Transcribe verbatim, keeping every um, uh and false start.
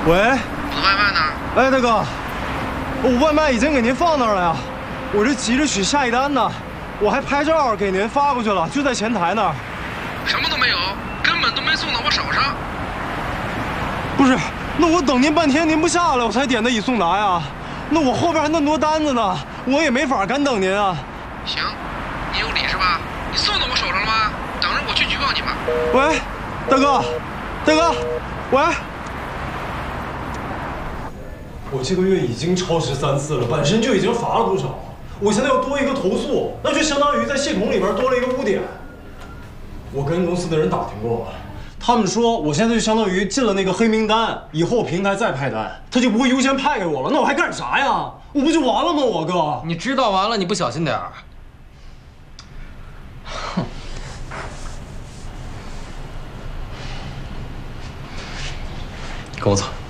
喂， 我的外卖呢？ 哎，大哥，我外卖已经给您放那儿了呀，我这急着取下一单呢，我还拍照给您发过去了，就在前台那儿。 什么都没有，根本都没送到我手上。 不是，那我等您半天，您不下来，我才点的已送达呀。那我后边还那么多单子呢，我也没法赶等您啊。 行，你有理是吧？你送到我手上了吗？等着我去举报你吧。 喂，大哥，大哥，喂。我这个月已经超时三次了，本身就已经罚了不少，我现在又多一个投诉，那就相当于在系统里边多了一个污点。我跟公司的人打听过了，他们说我现在就相当于进了那个黑名单，以后平台再派单，他就不会优先派给我了。那我还干啥呀？我不就完了吗？我哥， 你知道完了，你不小心点儿。哼，跟我走。